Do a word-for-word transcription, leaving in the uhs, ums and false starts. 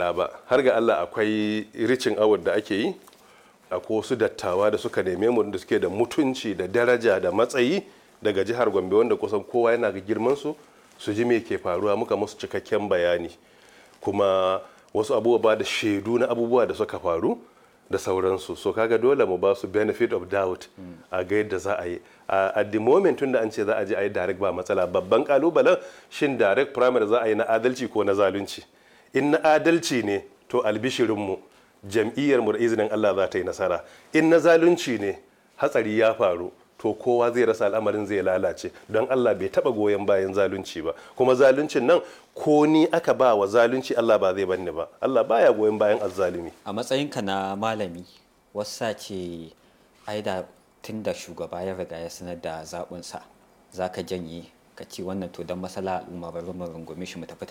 faɗa ba, har ga Allah akwai ricin award da ake yi, akwai wasu dattawa da suka neme mu da suke da mutunci da daraja da matsayi daga jihar Gombe wanda kusan kowa yana ga girman su su ji me ke faruwa, muka musu cikakken bayani kuma wasu abubuwa da shaidu na abubuwa da suka faru da sauransu. So kaga dole mu ba su benefit of doubt a ga yadda za a yi at the moment tunda an ce za a je a yi direct ba matsala. Babban kalubalen shin direct primary za a yi na adalci ko na zalunci. In na adalci ne to albishirinmu jam'iyyarmu da izinin Allah za ta yi nasara. In na zalunci ne hatsari ya faru to kowa zai rasa, al'amarin zai lalace, don Allah bai taba goyon bayan zalunci ba, kuma zaluncin nan ko ni aka ba wa zalunci Allah ba zai banni ba. Allah baya goyon bayan azzalumi. A matsayinka na malami, wasa ce ai da tun da shugaba ya riga ya sanar da zaɓinsa za ka janye ka ce wannan to don masala al'umma bari mu rungume shi mu tafi